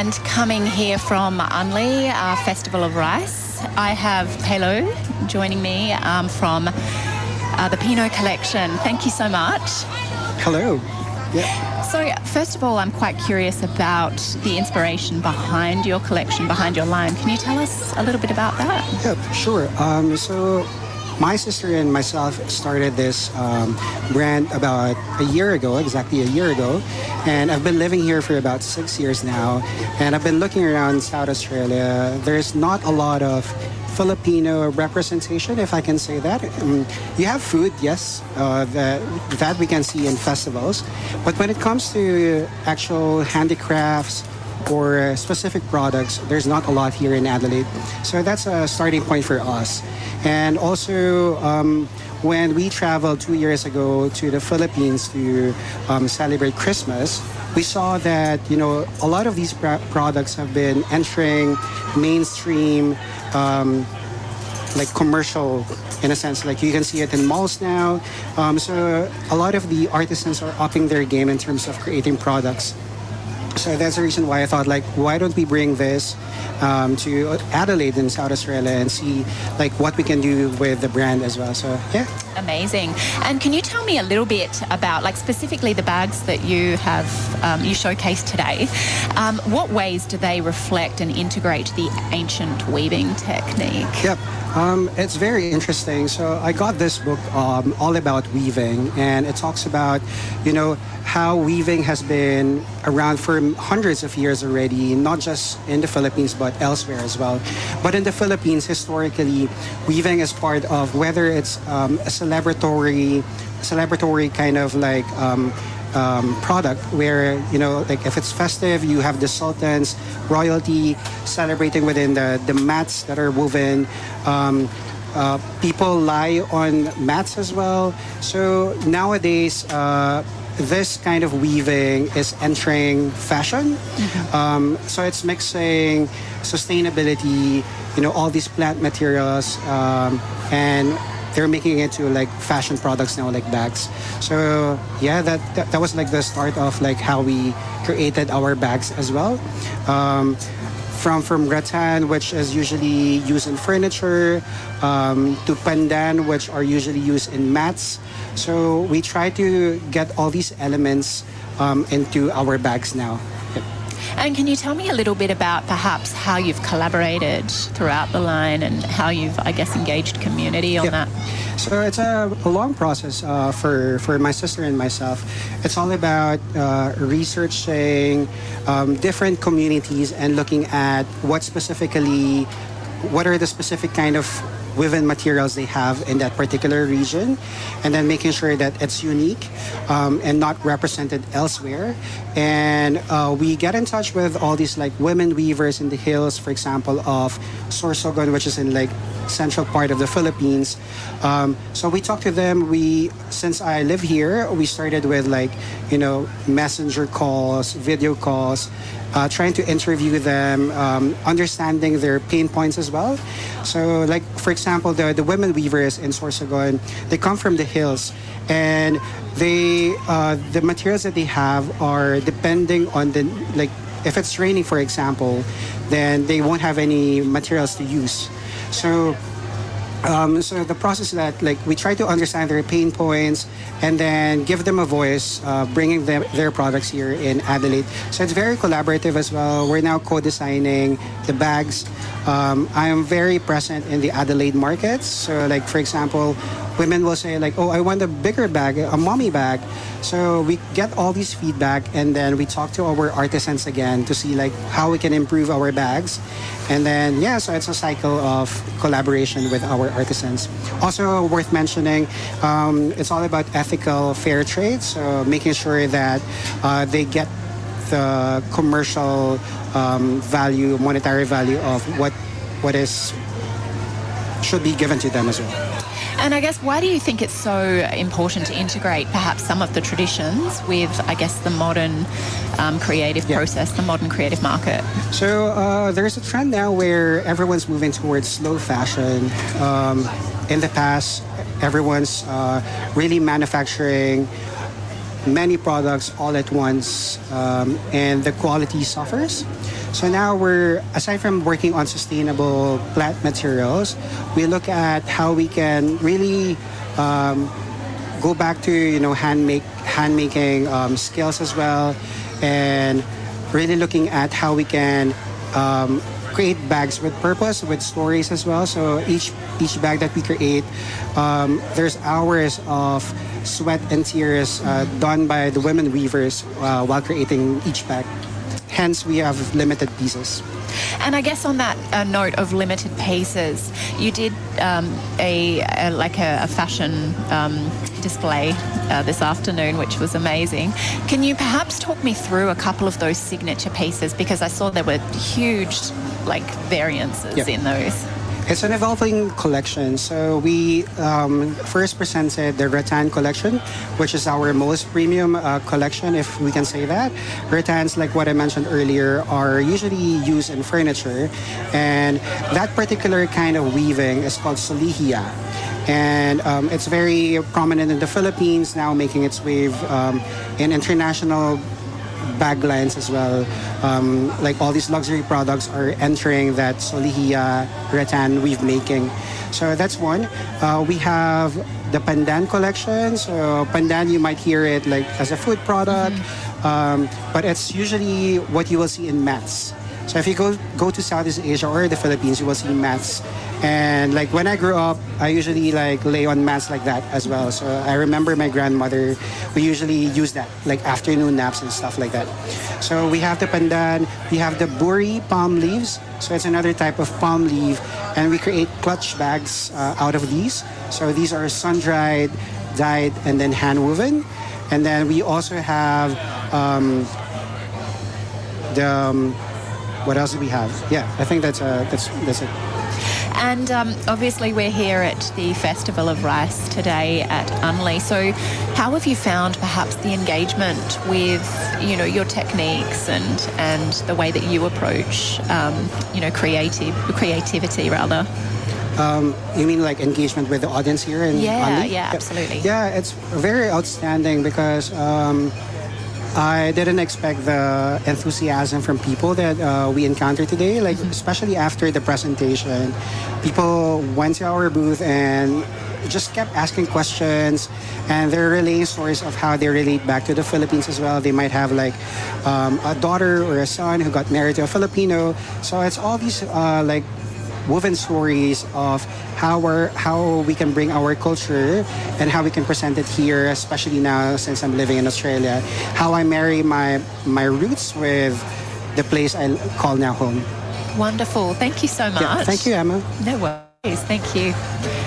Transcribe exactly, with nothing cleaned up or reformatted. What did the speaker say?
And coming here from Unli, uh, Festival of Rice, I have Pelo joining me um, from uh, the Pinot Collection. Thank you so much. Hello. Yeah. So, first of all, I'm quite curious about the inspiration behind your collection, behind your line. Can you tell us a little bit about that? Yeah, sure. Um, so, my sister and myself started this um, brand about a year ago, exactly a year ago. And I've been living here for about six years now. And I've been looking around South Australia. There's not a lot of Filipino representation, if I can say that. Um, you have food, yes, uh, that, that we can see in festivals. But when it comes to actual handicrafts or specific products, there's not a lot here in Adelaide. So that's a starting point for us. And also, um, when we traveled two years ago to the Philippines to um, celebrate Christmas, we saw that, you know, a lot of these pra- products have been entering mainstream, um, like commercial, in a sense. Like you can see it in malls now. Um, so a lot of the artisans are upping their game in terms of creating products. So that's the reason why I thought, like, why don't we bring this um, to Adelaide in South Australia and see, like, what we can do with the brand as well. So, yeah. Amazing. And can you tell me a little bit about, like, specifically the bags that you have, um, you showcased today? Um, what ways do they reflect and integrate the ancient weaving technique? Yep. Um, it's very interesting. So I got this book um, all about weaving, and it talks about, you know, how weaving has been around for hundreds of years already, not just in the Philippines, but elsewhere as well. But in the Philippines, historically, weaving is part of, whether it's um, a celebratory, celebratory kind of like um, Um, product where, you know, like if it's festive, you have the sultans, royalty celebrating within the, the mats that are woven. Um, uh, people lie on mats as well. So nowadays, uh, this kind of weaving is entering fashion. Mm-hmm. Um, so it's mixing sustainability, you know, all these plant materials, um, and they're making it to like fashion products now, like bags. So yeah, that, that that was like the start of like how we created our bags as well. Um, from from rattan, which is usually used in furniture, um, to pandan, which are usually used in mats. So we try to get all these elements um, into our bags now. Yep. And can you tell me a little bit about perhaps how you've collaborated throughout the line and how you've, I guess, engaged community on yep. that? So it's a, a long process uh, for, for my sister and myself. It's all about uh, researching um, different communities and looking at what specifically, what are the specific kind of woven materials they have in that particular region, and then making sure that it's unique um, and not represented elsewhere. And uh, we get in touch with all these like women weavers in the hills, for example, of Sorsogon, which is in like central part of the Philippines. Um, so we talk to them. We, since I live here, we started with like, you know, messenger calls, video calls, uh, trying to interview them, um, understanding their pain points as well. So like, for example, the, the women weavers in Sorsogon, they come from the hills, and they, uh, the materials that they have are depending on the, like, if it's raining, for example, then they won't have any materials to use. So, um, so the process that like we try to understand their pain points and then give them a voice, uh, bringing them their products here in Adelaide. So it's very collaborative as well. We're now co-designing the bags. Um, I am very present in the Adelaide markets. So, like for example, women will say like, "Oh, I want a bigger bag, a mommy bag." So we get all these feedback, and then we talk to our artisans again to see like how we can improve our bags. And then, yeah, so it's a cycle of collaboration with our artisans. Also worth mentioning, um, it's all about ethical fair trade. So making sure that uh, they get the commercial um, value, monetary value of what what is should be given to them as well. And I guess, why do you think it's so important to integrate perhaps some of the traditions with, I guess, the modern um, creative yeah. process, the modern creative market? So uh, there's a trend now where everyone's moving towards slow fashion. Um, in the past, everyone's uh, really manufacturing many products all at once, um, and the quality suffers. So now we're, aside from working on sustainable plant materials, we look at how we can really um, go back to, you know, hand make hand making um, skills as well, and really looking at how we can um, create bags with purpose, with stories as well. So each each bag that we create, um, there's hours of sweat and tears uh, done by the women weavers uh, while creating each bag. Hence, we have limited pieces. And I guess on that uh, note of limited pieces, you did um, a, a like a, a fashion um, display uh, this afternoon, which was amazing. Can you perhaps talk me through a couple of those signature pieces, because I saw there were huge like variances Yeah. in those. It's an evolving collection. So we um, first presented the rattan collection, which is our most premium uh, collection, if we can say that. Rattans, like what I mentioned earlier, are usually used in furniture. And that particular kind of weaving is called solihia. And um, it's very prominent in the Philippines, now making its way um, in international bag lines as well. Um, like all these luxury products are entering that solihia rattan weave making. So that's one. Uh, we have the pandan collection. So pandan, you might hear it like as a food product, mm-hmm. um, but it's usually what you will see in mats. So if you go go to Southeast Asia or the Philippines, you will see mats. And like when I grew up, I usually like lay on mats like that as well. So I remember my grandmother, we usually use that, like afternoon naps and stuff like that. So we have the pandan, we have the buri palm leaves. So it's another type of palm leaf. And we create clutch bags uh, out of these. So these are sun-dried, dyed, and then hand-woven. And then we also have um, the... Um, what else do we have? Yeah, I think that's uh, that's that's it. And um, obviously we're here at the Festival of Rice today at Unley. So how have you found perhaps the engagement with, you know, your techniques and, and the way that you approach, um, you know, creative creativity rather? Um, you mean like engagement with the audience here in Yeah, Unley? yeah, absolutely. Yeah, it's very outstanding because um, I didn't expect the enthusiasm from people that uh, we encountered today, like mm-hmm. especially after the presentation. People went to our booth and just kept asking questions, and they're relaying stories of how they relate back to the Philippines as well. They might have like um, a daughter or a son who got married to a Filipino. So it's all these uh, like woven stories of how we're, how we can bring our culture and how we can present it here, especially now since I'm living in Australia. How I marry my my roots with the place I call now home. Wonderful. Thank you so much. Yeah, thank you, Emma. No worries. Thank you.